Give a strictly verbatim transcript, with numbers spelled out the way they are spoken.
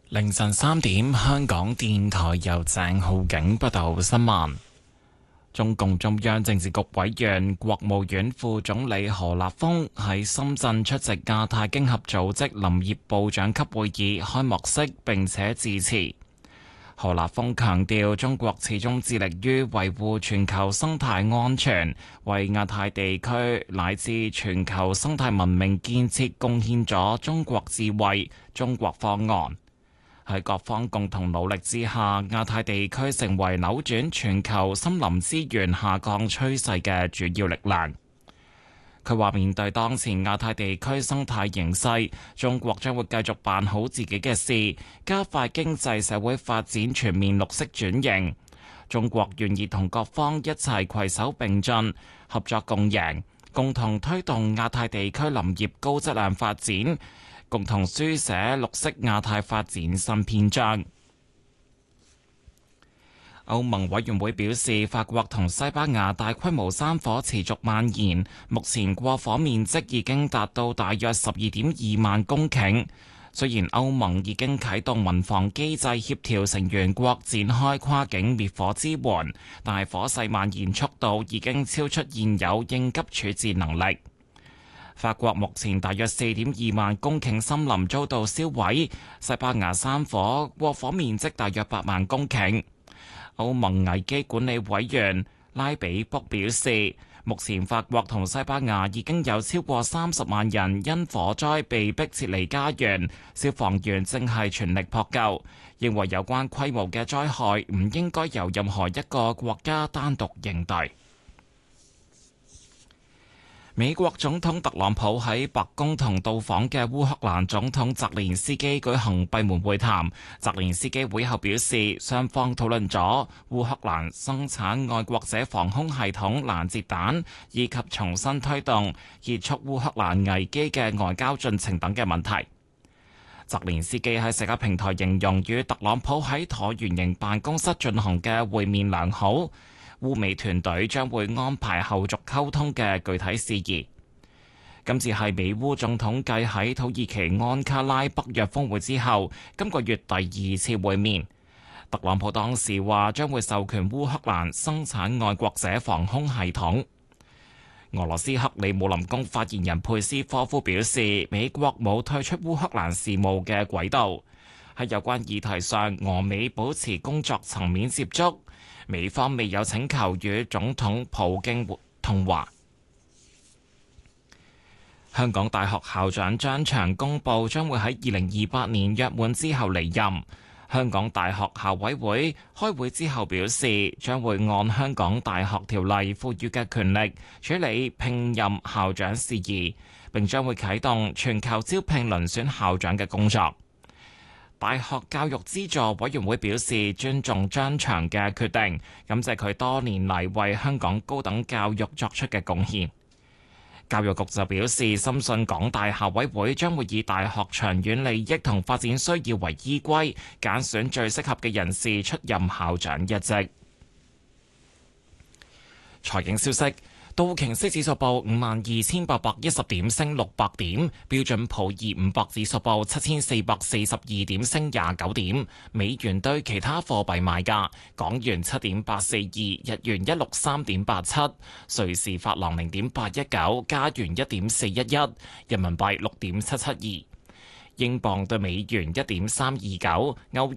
凌晨三點，香港電台由鄭浩景報道新聞。中共中央政治局委員、國務院副總理何立峰喺深圳出席亞太經合組織林業部長級會議開幕式，並且致辭。何立峰強調，中國始終致力於維護全球生態安全，為亞太地區乃至全球生態文明建設貢獻咗中國智慧、中國方案。喺各方共同努力之下，亞太地區成為扭轉全球森林資源下降趨勢嘅主要力量。佢話：面對當前亞太地區生態形勢，中國將會繼續辦好自己嘅事，加快經濟社會發展全面綠色轉型。中國願意同各方一齊攜手並進，合作共贏，共同推動亞太地區林業高質量發展，共同書寫綠色亞太發展新篇章。歐盟委員會表示，法國同西班牙大規模山火持續蔓延，目前過火面積已經達到大約十二點二萬公頃。雖然歐盟已經啟動民防機制協調成員國展開跨境滅火支援，但係火勢蔓延速度已經超出現有應急處置能力。法國目前大約四點二萬公頃森林遭到燒毀，西班牙山火過火面積大約八萬公頃。歐盟危機管理委員拉比卜表示，目前法國同西班牙已經有超過三十萬人因火災被迫撤離家園，消防員正係全力撲救，認為有關規模嘅災害唔應該由任何一個國家單獨應對。美國總統特朗普喺白宮同到訪嘅烏克蘭總統澤連斯基舉行閉門會談。澤連斯基會後表示，雙方討論咗烏克蘭生產愛國者防空系統攔截彈，以及重新推動結束烏克蘭危機嘅外交進程等嘅問題。澤連斯基喺社交平台形容與特朗普喺橢圓形辦公室進行嘅會面良好。烏美團隊將會安排後續溝通嘅具體事宜。今次係美烏總統繼喺土耳其安卡拉北約峰會之後，今個月第二次會面。特朗普當時話將會授權烏克蘭生產愛國者防空系統。俄羅斯克里姆林宮發言人佩斯科夫表示，美國冇退出烏克蘭事務嘅軌道。喺有關議題上，俄美保持工作層面接觸。美方未有請求與總統普京通話。香港大學校長張翔公佈將會喺二零二八年約滿之後離任。香港大學校委會開會之後表示，將會按香港大學條例賦予嘅權力處理聘任校長事宜，並將會啟動全球招聘遴選校長嘅工作。大學教育資助委員會表示尊重張翔嘅決定，感謝佢多年嚟為香港高等教育作出嘅貢獻。教育局就表示深信港大校委會將會以大學長遠利益同發展需要為依歸，揀選最適合嘅人士出任校長一職。財經消息。道瓊斯指數報五萬二千八百一十點，升六百點；標準普爾五百指數報七千四百四十二點，升廿九點。美元對其他貨幣賣價：港元七點八四二，日元一六三點八七，瑞士法郎零點八一九，加元一點四一一，人民幣六點七七二。英鎊對美元一點三二九，歐